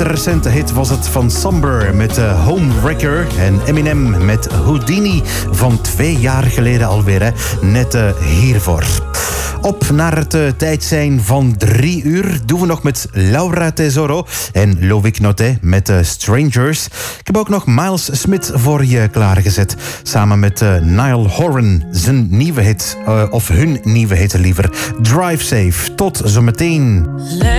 meest recente hit was het van Somber met Homewrecker en Eminem met Houdini van 2 jaar geleden alweer. Hè? Net hiervoor. Op naar het tijd zijn van 3 uur. Doen we nog met Laura Tesoro en Loïc Notet met Strangers. Ik heb ook nog Miles Smith voor je klaargezet. Samen met Niall Horan. Zijn nieuwe hit, of hun nieuwe hit liever. Drive Safe. Tot zometeen.